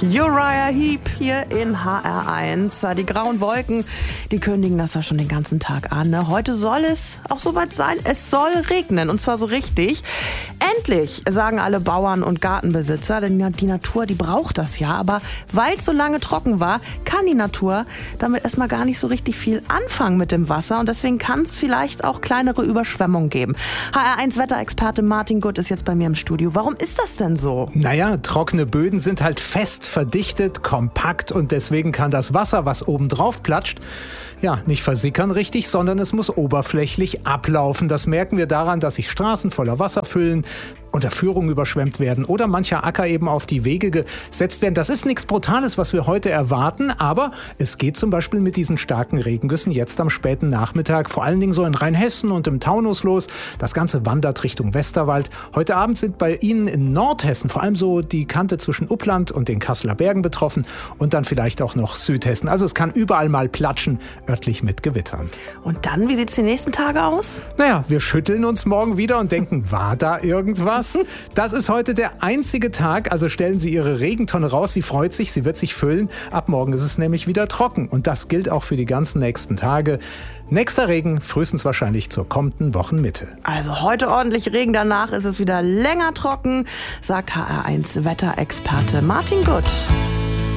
Uriah Heep hier in HR1. Die grauen Wolken, die kündigen das ja schon den ganzen Tag an. Ne? Heute soll es auch soweit sein, es soll regnen und zwar so richtig. Endlich, sagen alle Bauern und Gartenbesitzer, denn die Natur, die braucht das ja. Aber weil es so lange trocken war, kann die Natur damit erstmal gar nicht so richtig viel anfangen mit dem Wasser. Und deswegen kann es vielleicht auch kleinere Überschwemmungen geben. HR1-Wetterexperte Martin Gutt ist jetzt bei mir im Studio. Warum ist das denn so? Naja, trockene Böden sind halt fest verdichtet, kompakt und deswegen kann das Wasser, was oben drauf platscht, ja, nicht versickern richtig, sondern es muss oberflächlich ablaufen. Das merken wir daran, dass sich Straßen voller Wasser füllen, Unterführungen überschwemmt werden oder mancher Acker eben auf die Wege gesetzt werden. Das ist nichts Brutales, was wir heute erwarten, aber es geht zum Beispiel mit diesen starken Regengüssen jetzt am späten Nachmittag, vor allen Dingen so in Rheinhessen und im Taunus los. Das Ganze wandert Richtung Westerwald. Heute Abend sind bei Ihnen in Nordhessen vor allem so die Kante zwischen Uppland und den Kasseler Bergen betroffen und dann vielleicht auch noch Südhessen. Also es kann überall mal platschen, örtlich mit Gewittern. Und dann, wie sieht es die nächsten Tage aus? Naja, wir schütteln uns morgen wieder und denken, war da irgendwas? Das ist heute der einzige Tag, also stellen Sie Ihre Regentonne raus. Sie freut sich, sie wird sich füllen. Ab morgen ist es nämlich wieder trocken. Und das gilt auch für die ganzen nächsten Tage. Nächster Regen frühestens wahrscheinlich zur kommenden Wochenmitte. Also heute ordentlich Regen, danach ist es wieder länger trocken, sagt HR1-Wetterexperte Martin Gutt.